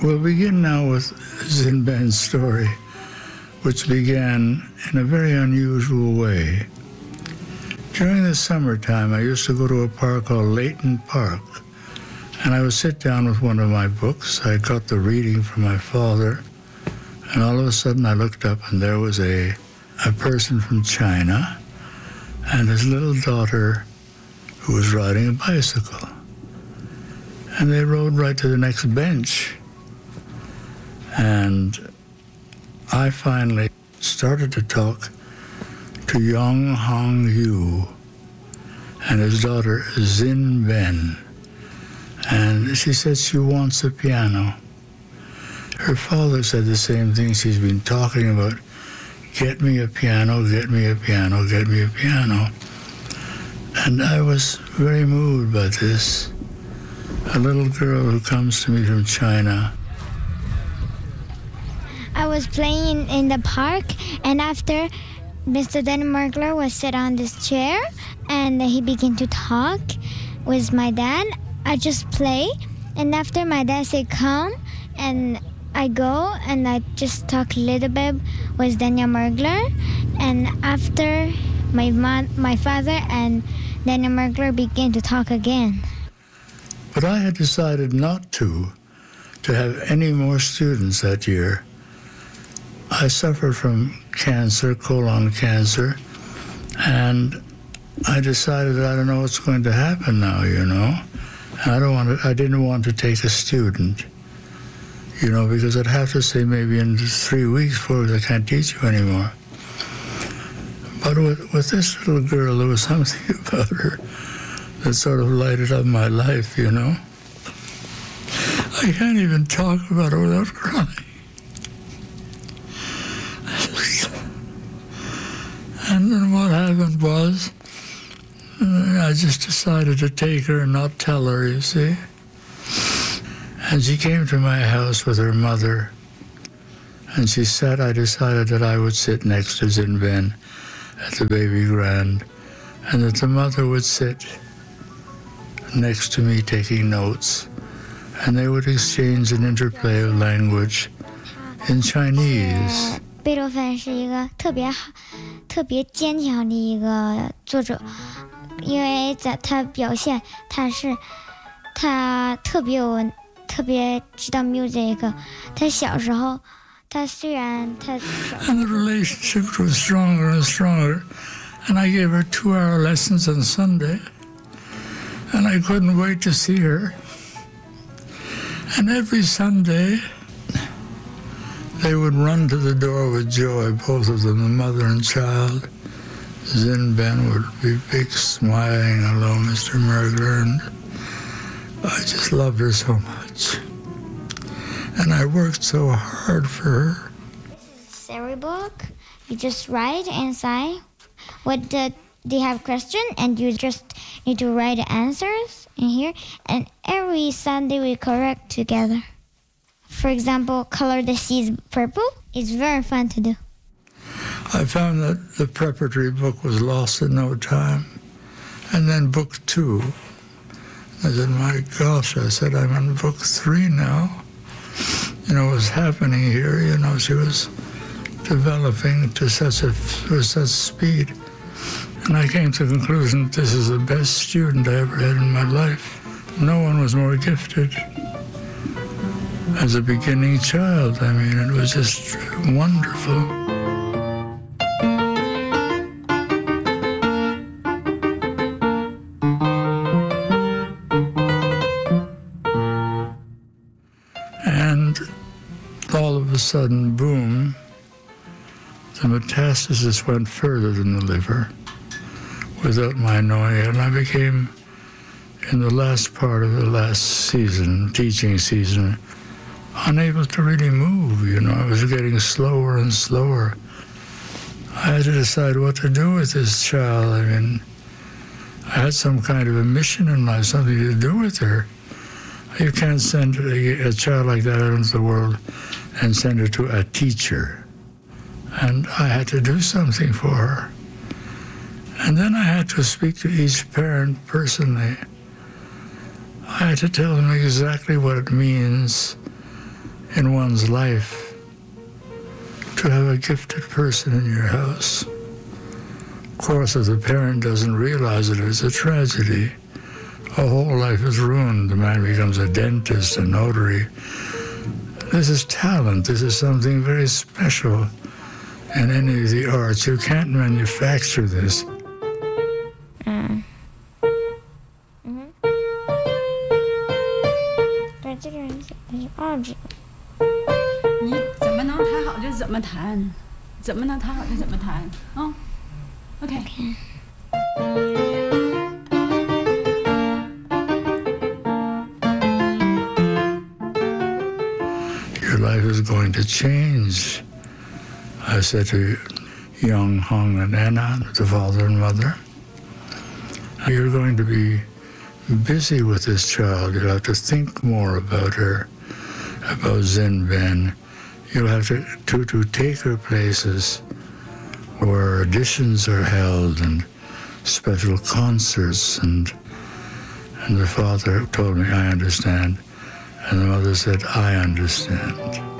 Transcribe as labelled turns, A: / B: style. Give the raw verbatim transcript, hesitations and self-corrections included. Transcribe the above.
A: We'll begin now with Zinben's story, which began in a very unusual way. During the summertime, I used to go to a park called Leighton Park, and I would sit down with one of my books. I got the reading from my father, and all of a sudden I looked up, and there was a, a person from China and his little daughter who was riding a bicycle. And they rode right to the next bench. And I finally started to talk to Yong Hong Yu and his daughter Zin Ben. And she said she wants a piano. Her father said the same thing. She's been talking about, get me a piano, get me a piano, get me a piano. And I was very moved by this. A little girl who comes to me from China.
B: I was playing in the park, and after Mister Denmarkler was sit on this chair, and he began to talk with my dad. I just play, and after my dad said come, and I go and I just talk a little bit with Daniel Mergler, and after my mom, my father and Daniel Mergler began to talk again.
A: But I had decided not to, to have any more students that year. I suffered from cancer, colon cancer, and I decided I don't know what's going to happen now, you know. I don't want to, I didn't want to take a student, you know, because I'd have to say maybe in three weeks, four weeks, I can't teach you anymore. But with, with this little girl, there was something about her that sort of lighted up my life, you know. I can't even talk about her without crying. And then what happened was, I just decided to take her and not tell her, you see. And she came to my house with her mother, and she sat, I decided that I would sit next to Zinben at the baby grand, and that the mother would sit next to me taking notes, and they would exchange an interplay of language in Chinese.
B: 贝多芬是一个特别好、特别坚强的一个作者，因为在他表现，他是他特别有、特别知道 music。他小时候，他虽然他
A: And the relationship grew stronger and stronger, and I gave her two-hour lessons on Sunday, and I couldn't wait to see her. And every Sunday, they would run to the door with joy, both of them, the mother and child. Zinben would be big, smiling, hello, Mister Mergler, and I just loved her so much. And I worked so hard for her.
B: This is a book. You just write inside what the, they have question, and you just need to write the answers in here. And every Sunday we correct together. For example, color the seeds purple. It's very fun to do.
A: I found that the preparatory book was lost in no time. And then book two. I said, my gosh, I said, I'm on book three now. You know, what's happening here, you know, she was developing to such a, with such speed. And I came to the conclusion that this is the best student I ever had in my life. No one was more gifted. As a beginning child, I mean, it was just wonderful. And all of a sudden, boom, the metastasis went further than the liver without my knowing it. And I became, in the last part of the last season, teaching season, unable to really move, you know. I was getting slower and slower. I had to decide what to do with this child. I mean, I had some kind of a mission in life, something to do with her. You can't send a, a child like that out into the world and send her to a teacher. And I had to do something for her. And then I had to speak to each parent personally. I had to tell them exactly what it means in one's life to have a gifted person in your house. Of course, if the parent doesn't realize it, it's a tragedy. A whole life is ruined. The man becomes a dentist, a notary. This is talent. This is something very special in any of the arts. You can't manufacture this.
B: Mm. Mm-hmm. 对，这个人是二指。
C: 你怎么能弹好就怎么弹，怎么能弹好就怎么弹啊、哦、？OK。Okay.
A: Your life is going to change. I said to young Hong and Anna, the father and mother, you're going to be busy with this child. You'll have to think more about her, about Zen Ben. You'll have to, to, to take her places where auditions are held and special concerts. And, and the father told me, I understand. And the mother said, I understand.